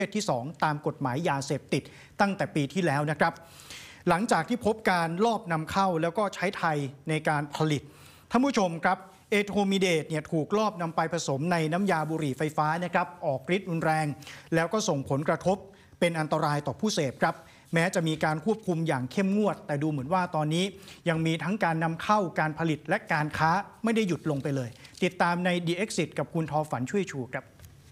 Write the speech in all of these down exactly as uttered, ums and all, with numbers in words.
ศที่สองตามกฎหมายยาเสพติดตั้งแต่ปีที่แล้วนะครับหลังจากที่พบการลอบนำเข้าแล้วก็ใช้ไทยในการผลิตท่านผู้ชมครับเอโทมิเดตเนี่ยถูกลอบนำไปผสมในน้ำยาบุหรี่ไฟฟ้านะครับออกฤทธิ์รุนแรงแล้วก็ส่งผลกระทบเป็นอันตรายต่อผู้เสพครับแม้จะมีการควบคุมอย่างเข้มงวดแต่ดูเหมือนว่าตอนนี้ยังมีทั้งการนำเข้าการผลิตและการค้าไม่ได้หยุดลงไปเลยติดตามใน The Exit กับคุณทอฝันช่วยชูครับ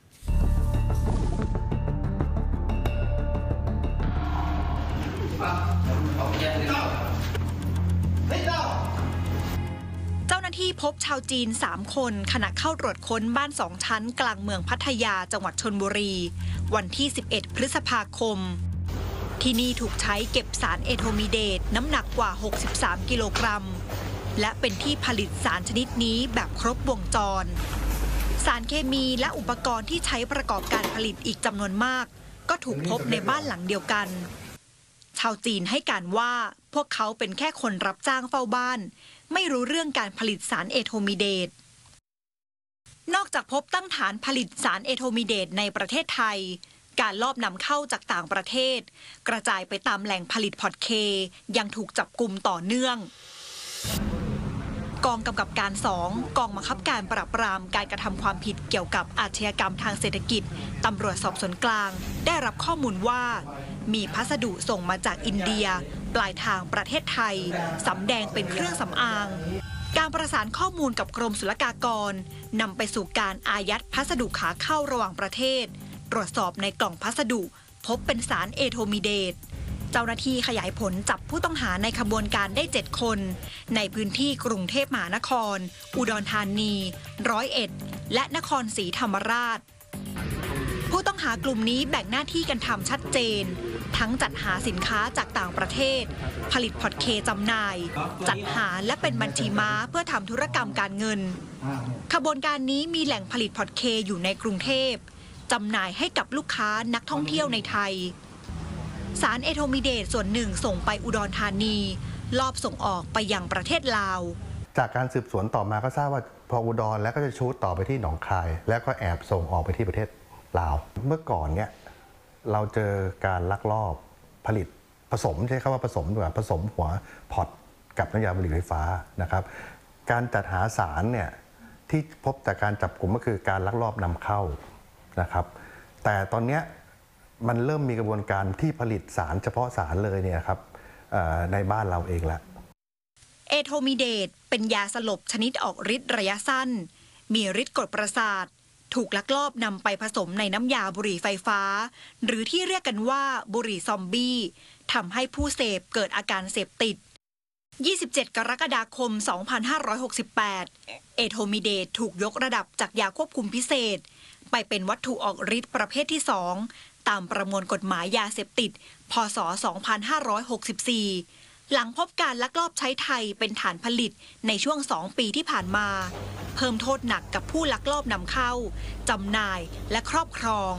เจ้าหน้าที่พบชาวจีนสามคนขณะเข้าตรวจค้นบ้านสองชั้นกลางเมืองพัทยาจังหวัดชลบุรีวันที่สิบเอ็ดพฤษภาคมที่นี่ถูกใช้เก็บสารเอโทมิเดตน้ำหนักกว่าหกสิบสามกิโลกรัมและเป็นที่ผลิตสารชนิดนี้แบบครบวงจรสารเคมีและอุปกรณ์ที่ใช้ประกอบการผลิตอีกจำนวนมากก็ถูกพบในบ้านหลังเดียวกันชาวจีนให้การว่าพวกเขาเป็นแค่คนรับจ้างเฝ้าบ้านไม่รู้เรื่องการผลิตสารเอโทมิเดตนอกจากพบตั้งฐานผลิตสารเอโทมิเดตในประเทศไทยการลอบนำเข้าจากต่างประเทศกระจายไปตามแหล่งผลิตพอร์ตเคยังถูกจับกุมต่อเนื่องกองกำกับการสองกองบังคับการปราบปรามการกระทำความผิดเกี่ยวกับอาชญากรรมทางเศรษฐกิจตำรวจสอบสวนกลางได้รับข้อมูลว่ามีพัสดุส่งมาจากอินเดียปลายทางประเทศไทยสำแดงเป็นเครื่องสำอางการประสานข้อมูลกับกรมศุลกากรนำไปสู่การอายัดพัสดุขาเข้าระหว่างประเทศตรวจสอบในกล่องพัสดุพบเป็นสารเอโทมิเดตเจ้าหน้าที่ขยายผลจับผู้ต้องหาในขบวนการได้เจ็ดคนในพื้นที่กรุงเทพมหานครอุดรธานีร้อยเอ็ดและนครศรีธรรมราชผู้ต้องหากลุ่มนี้แบ่งหน้าที่กันทำชัดเจนทั้งจัดหาสินค้าจากต่างประเทศผลิตพอร์ตเคจำหน่ายจัดหาและเป็นบัญชีม้าเพื่อทำธุรกรรมการเงินขบวนการนี้มีแหล่งผลิตพอร์ตเคอยู่ในกรุงเทพจำหน่ายให้กับลูกค้านักท่องเที่ยวในไทยสารเอโทมิเดตส่วนหนึ่งส่งไปอุดรธานีลอบส่งออกไปยังประเทศลาวจากการสืบสวนต่อมาก็ทราบว่าพออุดรแล้วก็จะชูตต่อไปที่หนองคายแล้วก็แอบส่งออกไปที่ประเทศลาวเมื่อก่อนเนี่ยเราเจอการลักลอบผลิตผสมใช้คำว่าผสมด้วยผสมหัวพอร์ตกับน้ำยาบุหรี่ไฟฟ้านะครับการจัดหาสารเนี่ยที่พบจากการจับกลุ่มก็คือการลักลอบนำเข้านะครับแต่ตอนนี้มันเริ่มมีกระบวนการที่ผลิตสารเฉพาะสารเลยเนี่ยครับในบ้านเราเองแล้วเอโทมิเดตเป็นยาสลบชนิดออกฤทธิ์ระยะสั้นมีฤทธิ์กดประสาทถูกลักลอบนำไปผสมในน้ำยาบุหรี่ไฟฟ้าหรือที่เรียกกันว่าบุหรี่ซอมบี้ทำให้ผู้เสพเกิดอาการเสพติดยี่สิบเจ็ดกรกฎาคมสองพันห้าร้อยหกสิบแปดเอโทมิเดตถูกยกระดับจากยาควบคุมพิเศษไปเป็นวัตถุออกฤทธิ์ประเภทที่สองตามประมวลกฎหมายยาเสพติดพ.ศ. สองพันห้าร้อยหกสิบสี่หลังพบการลักลอบใช้ไทยเป็นฐานผลิตในช่วงสองปีที่ผ่านมาเพิ่มโทษหนักกับผู้ลักลอบนำเข้าจำหน่ายและครอบครอง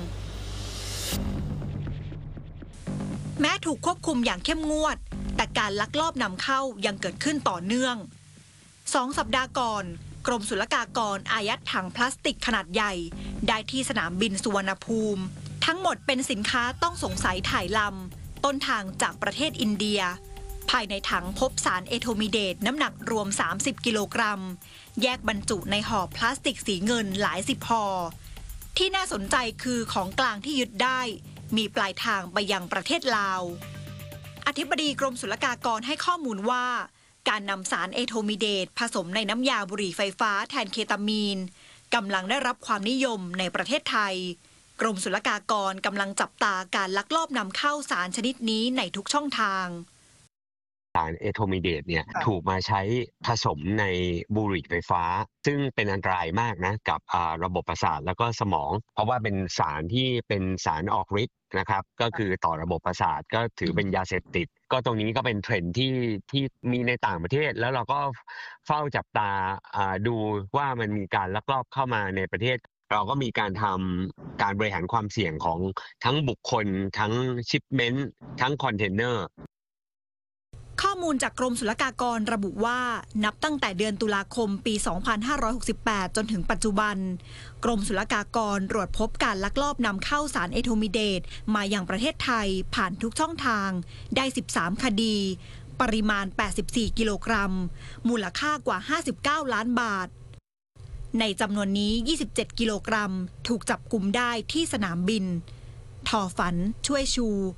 แม้ถูกควบคุมอย่างเข้มงวดแต่การลักลอบนำเข้ายังเกิดขึ้นต่อเนื่องสองสัปดาห์ก่อนกรมศุลกากรอายัดถังพลาสติกขนาดใหญ่ได้ที่สนามบินสุวรรณภูมิทั้งหมดเป็นสินค้าต้องสงสัยถ่ายลำต้นทางจากประเทศอินเดียภายในถังพบสารเอโทมิเดตน้ำหนักรวมสามสิบกิโลกรัมแยกบรรจุในห่อพลาสติกสีเงินหลายสิบห่อที่น่าสนใจคือของกลางที่ยึดได้มีปลายทางไปยังประเทศลาวอธิบดีกรมศุลกากรให้ข้อมูลว่าการนำสารเอโทมิเดตผสมในน้ำยาบุหรี่ไฟฟ้าแทนเคตามีนกำลังได้รับความนิยมในประเทศไทยกรมศุลกากรกำลังจับตาการลักลอบนำเข้าสารชนิดนี้ในทุกช่องทางสารเอโทมิเดตเนี่ยถูกมาใช้ผสมในบุหรี่ไฟฟ้าซึ่งเป็นอันตรายมากนะกับระบบประสาทแล้วก็สมองเพราะว่าเป็นสารที่เป็นสารออกฤทธิ์นะครับก็คือต่อระบบประสาทก็ถือเป็นยาเสพติดก็ตรงนี้ก็เป็นเทรนด์ที่ที่มีในต่างประเทศแล้วเราก็เฝ้าจับตาดูว่ามันมีการลักลอบเข้ามาในประเทศเราก็มีการทำการบริหารความเสี่ยงของทั้งบุคคลทั้งชิปเมนต์ทั้งคอนเทนเนอร์ข้อมูลจากกรมศุลกากรระบุว่านับตั้งแต่เดือนตุลาคมปี สองพันห้าร้อยหกสิบแปด จนถึงปัจจุบันกรมศุลกากรตรวจพบการลักลอบนำเข้าสารเอโทมิเดตมายังประเทศไทยผ่านทุกช่องทางได้ สิบสาม คดี ปริมาณ แปดสิบสี่ กิโลกรัมมูลค่ากว่า ห้าสิบเก้า ล้านบาทในจำนวนนี้ ยี่สิบเจ็ด กิโลกรัมถูกจับกุมได้ที่สนามบินทอฝันช่วยชู